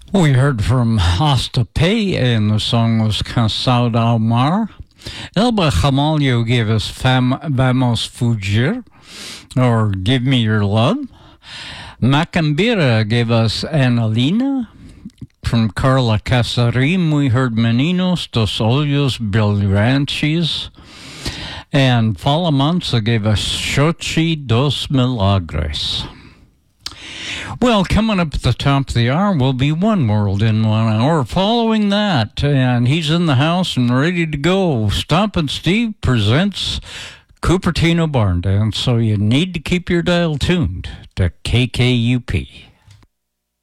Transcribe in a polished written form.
We heard from Hasta Pay, and the song was Cansado del Mar. Elba Jamalio gave us Vamos Fugir, or Give Me Your Love. Macambira gave us Annalena. From Carla Casarim, we heard Meninos dos Olhos Brilhantes. And Falamansa gave us Xochi dos Milagres. Well, coming up at the top of the hour will be One World in 1 hour. Following that, and he's in the house and ready to go. Stompin' Steve presents Cupertino Barn Dance, so you need to keep your dial tuned to KKUP.